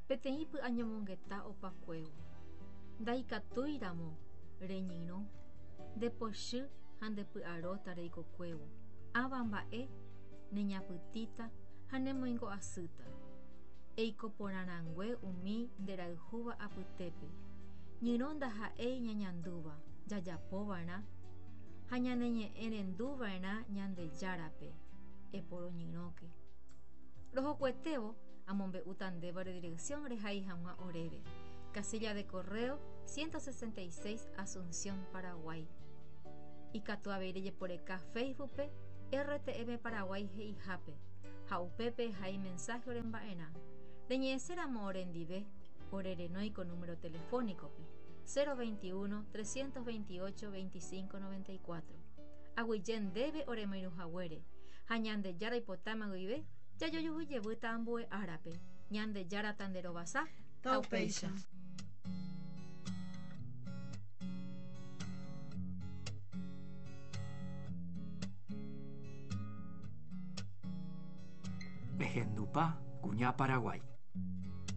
Peteĩ py'añomongeta opakuévo. Ndaikatúiramo reñyrõ, ndepochy ha ndepy'aróta reikokuévo. Ava mba'e neñapytĩta ha nemoingo'asýta. Eiko porãrangue umi nderayhúva apytépe. Ñyrõ ndaha'éi ñañandúva jajapova'erã ha ñaneñe'ẽrenduva'erã Ñandejárape. Eporoñyrõke. Rohokuetévo amombe'úta ndéva redirección rehai hag̃ua oréve. Casilla de correo 166 Asunción, Paraguay. Ikatu avei rejeporeka Facebookpe RTM Paraguay he'ihápe ha upépe hai mensaje oremba'erã. Reñe'ẽséramo orendive orerenói ko número telefónicope 021 328 25 94. Aguyje ndéve oremoirũhaguére ha Ñandejára ipotáma guive jajojuhújevýta ambue árape. Ñandejára tanderovasa taupéicha. Ehendupa kuña Paraguay.